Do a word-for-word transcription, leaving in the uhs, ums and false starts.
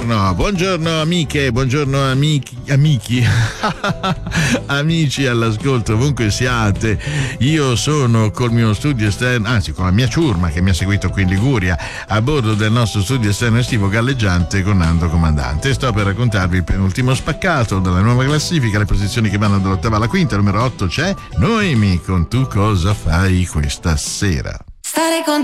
buongiorno, buongiorno amiche, buongiorno amici, amici, amici all'ascolto ovunque siate. Io sono col mio studio esterno, anzi con la mia ciurma che mi ha seguito qui in Liguria, a bordo del nostro studio esterno estivo galleggiante con Nando Comandante. Sto per raccontarvi il penultimo spaccato della nuova classifica, le posizioni che vanno dall'ottava alla quinta. Numero otto c'è Noemi con Tu cosa fai questa sera. Stare con